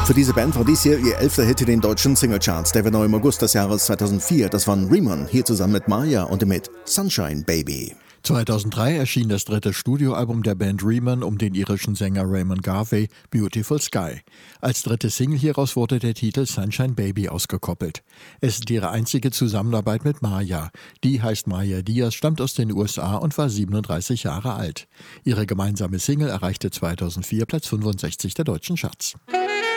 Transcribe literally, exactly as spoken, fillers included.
Für diese Band war dies hier ihr elfter Hit in den deutschen Singlecharts. Der war neu im August des Jahres zweitausendvier. Das waren Riemann, hier zusammen mit Maya und dem Hit Sunshine Baby. zweitausenddrei erschien das dritte Studioalbum der Band Riemann um den irischen Sänger Raymond Garvey, Beautiful Sky. Als dritte Single hieraus wurde der Titel Sunshine Baby ausgekoppelt. Es ist ihre einzige Zusammenarbeit mit Maya. Die heißt Maya Diaz, stammt aus den U S A und war siebenunddreißig Jahre alt. Ihre gemeinsame Single erreichte zweitausendvier Platz fünfundsechzig der deutschen Charts.